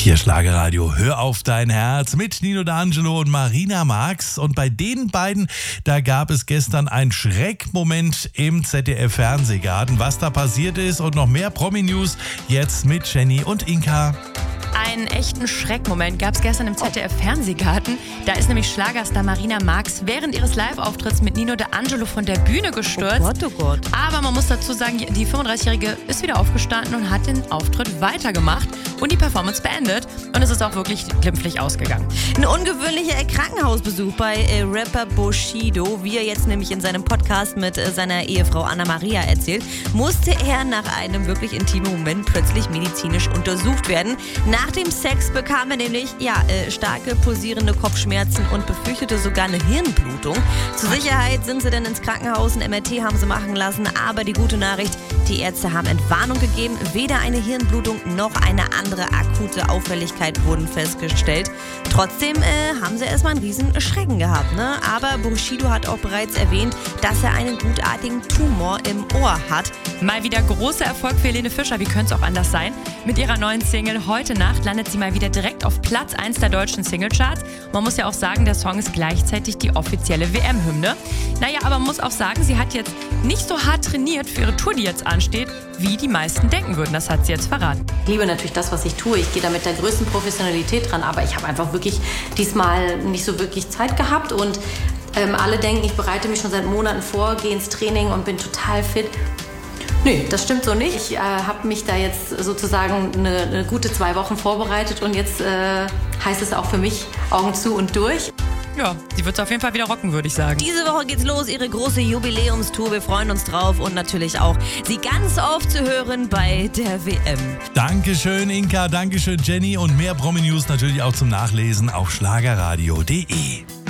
Hier Schlagerradio, hör auf dein Herz mit Nino D'Angelo und Marina Marx. Und bei den beiden, da gab es gestern einen Schreckmoment im ZDF-Fernsehgarten. Was da passiert ist und noch mehr Promi-News jetzt mit Jenny und Inka. Einen echten Schreckmoment gab es gestern im ZDF-Fernsehgarten. Da ist nämlich Schlagerstar Marina Marx während ihres Live-Auftritts mit Nino D'Angelo von der Bühne gestürzt. Oh Gott, oh Gott. Aber man muss dazu sagen, die 35-Jährige ist wieder aufgestanden und hat den Auftritt weitergemacht und die Performance beendet. Und es ist auch wirklich glimpflich ausgegangen. Ein ungewöhnlicher Krankenhausbesuch bei Rapper Bushido, wie er jetzt nämlich in seinem Podcast mit seiner Ehefrau Anna Maria erzählt, musste er nach einem wirklich intimen Moment plötzlich medizinisch untersucht werden. Nach dem Sex bekam er nämlich starke pulsierende Kopfschmerzen und befürchtete sogar eine Hirnblutung. Zur Sicherheit sind sie dann ins Krankenhaus, ein MRT haben sie machen lassen, aber die gute Nachricht, die Ärzte haben Entwarnung gegeben. Weder eine Hirnblutung noch eine andere akute Auffälligkeit wurden festgestellt. Trotzdem haben sie erstmal einen riesen Schrecken gehabt, ne? Aber Bushido hat auch bereits erwähnt, dass er einen gutartigen Tumor im Ohr hat. Mal wieder großer Erfolg für Helene Fischer, wie könnte es auch anders sein? Mit ihrer neuen Single Heute Nacht landet sie mal wieder direkt auf Platz 1 der deutschen Singlecharts. Man muss ja auch sagen, der Song ist gleichzeitig die offizielle WM-Hymne. Naja, aber man muss auch sagen, sie hat jetzt nicht so hart trainiert für ihre Tour, die jetzt ansteht, wie die meisten denken würden. Das hat sie jetzt verraten. Ich liebe natürlich das, was ich tue. Ich gehe da mit der größten Professionalität dran, aber ich habe einfach wirklich diesmal nicht so wirklich Zeit gehabt und alle denken, ich bereite mich schon seit Monaten vor, gehe ins Training und bin total fit. Nee, das stimmt so nicht. Ich habe mich da jetzt sozusagen eine gute 2 Wochen vorbereitet und jetzt heißt es auch für mich Augen zu und durch. Ja, sie wird es auf jeden Fall wieder rocken, würde ich sagen. Diese Woche geht's los, ihre große Jubiläumstour. Wir freuen uns drauf und natürlich auch, sie ganz oft zu hören bei der WM. Dankeschön Inka, Dankeschön Jenny und mehr Promi-News natürlich auch zum Nachlesen auf schlagerradio.de.